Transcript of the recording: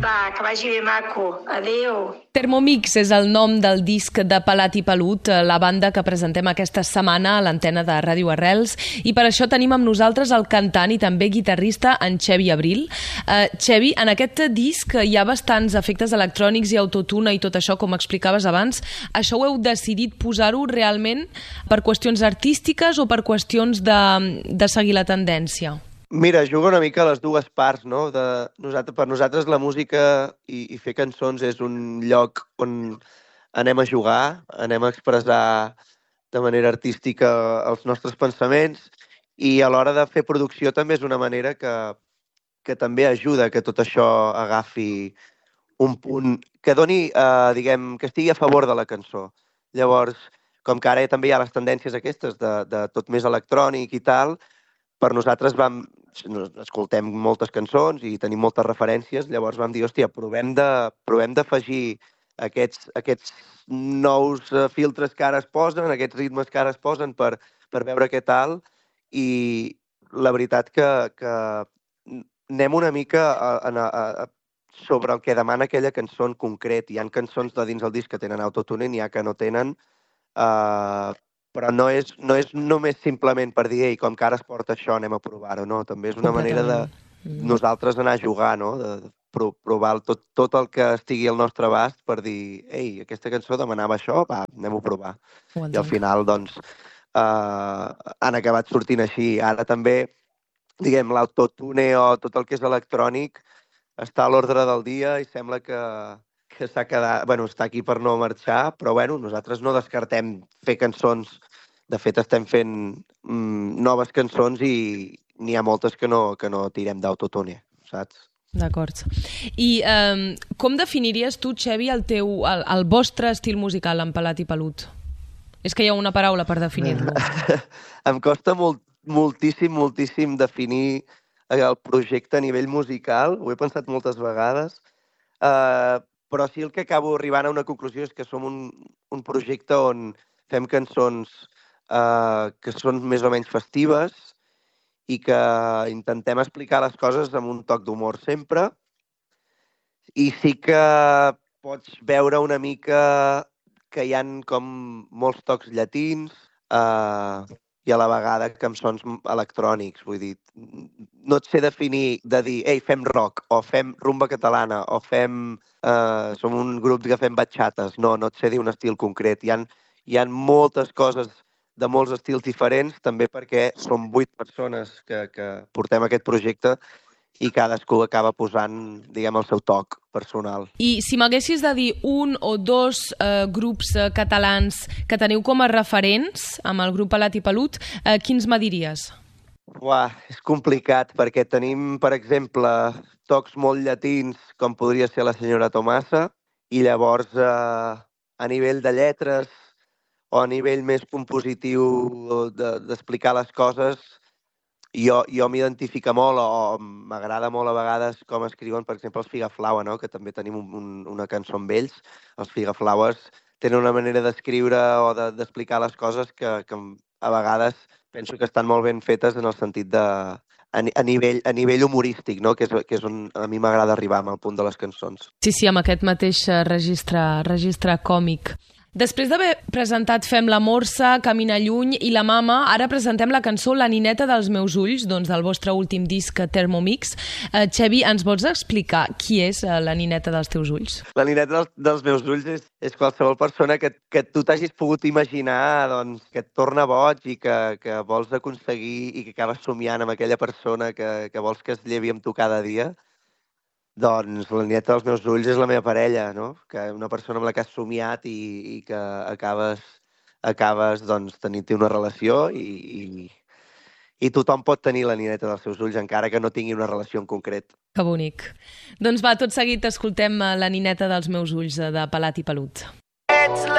Va, que vagi bé, maco. Adéu. Thermomix és el nom del disc de Pelat i Pelut, la banda que presentem aquesta setmana a l'antena de Ràdio Arrels, i per això tenim amb nosaltres el cantant i també guitarrista en Xevi Abril. Xevi, en aquest disc hi ha bastants efectes electrònics i autotune i tot això, com explicaves abans. Això ho heu decidit posar-ho realment per qüestions artístiques o per qüestions de seguir la tendència? Mira, juga una mica a les dues parts, no? Per nosaltres la música i fer cançons és un lloc on anem a jugar, anem a expressar de manera artística els nostres pensaments, i a l'hora de fer producció també és una manera que també ajuda que tot això agafi un punt, que doni, que estigui a favor de la cançó. Llavors, com que ara també hi ha les tendències aquestes de tot més electrònic i tal, per nosaltres escoltem moltes cançons i tenim moltes referències, llavors vam dir, hòstia, provem d'afegir aquests nous filtres que ara es posen, aquests ritmes que ara es posen per veure què tal, i la veritat que anem una mica sobre el que demana aquella cançó en concret. Hi ha cançons de dins el disc que tenen autotune i n'hi ha que no tenen, però no és només simplement per dir, com que ara es porta això, anem a provar-ho, no? També és una manera de nosaltres anar a jugar, no? De provar tot el que estigui al nostre abast per dir, aquesta cançó demanava això, va, anem-ho a provar. I al final, doncs, han acabat sortint així. Ara també, diguem, l'autotune o tot el que és electrònic està a l'ordre del dia i sembla que s'ha quedat, està aquí per no marxar, però nosaltres no descartem fer cançons. De fet, estem fent noves cançons i n'hi ha moltes que no tirem d'autotune, saps? D'acord. I com definiries tu, Xevi, el vostre estil musical en Pelat i Pelut? És que hi ha una paraula per definir-lo. Em costa moltíssim definir el projecte a nivell musical, ho he pensat moltes vegades, però sí el que acabo arribant a una conclusió és que som un projecte on fem cançons que són més o menys festives i que intentem explicar les coses amb un toc d'humor sempre. I sí que pots veure una mica que hi ha com molts tocs llatins i a la vegada cançons electrònics. Vull dir, no et sé definir de dir, fem rock, o fem rumba catalana, o som un grup que fem batxates. No et sé dir un estil concret. Hi ha moltes coses de molts estils diferents, també perquè som 8 persones que portem aquest projecte i cadascú acaba posant, diguem, el seu toc personal. I si m'haguessis de dir un o dos grups catalans que teniu com a referents amb el grup Pelat i Pelut, quins me diries? És complicat, perquè tenim, per exemple, tocs molt llatins, com podria ser la senyora Tomasa, i llavors, a nivell de lletres o a nivell més compositiu d'explicar les coses, jo m'identifica molt o m'agrada molt a vegades com escriuen, per exemple, els Figaflaua, no? Que també tenim una cançó amb ells. Els Figaflaues tenen una manera d'escriure o d'explicar les coses que a vegades penso que estan molt ben fetes en el sentit a nivell humorístic, no? Que és on a mi m'agrada arribar amb el punt de les cançons. Sí, amb aquest mateix registre còmic. Després d'haver presentat Fem la Morsa, Camina lluny i La Mama, ara presentem la cançó La nineta dels meus ulls, doncs del vostre últim disc Thermomix. Xevi, ens vols explicar qui és la nineta dels teus ulls? La nineta dels meus ulls és qualsevol persona que tu t'hagis pogut imaginar, doncs, que et torna boig i que vols aconseguir i que acabes somiant amb aquella persona que vols que es llevi amb tu cada dia. Doncs la nineta dels meus ulls és la meva parella, no? Que una persona amb la que has somiat i que acabes doncs, tenint-hi una relació i tothom pot tenir la nineta dels seus ulls, encara que no tingui una relació en concret. Que bonic. Doncs va, tot seguit escoltem la nineta dels meus ulls de Pelat i Pelut.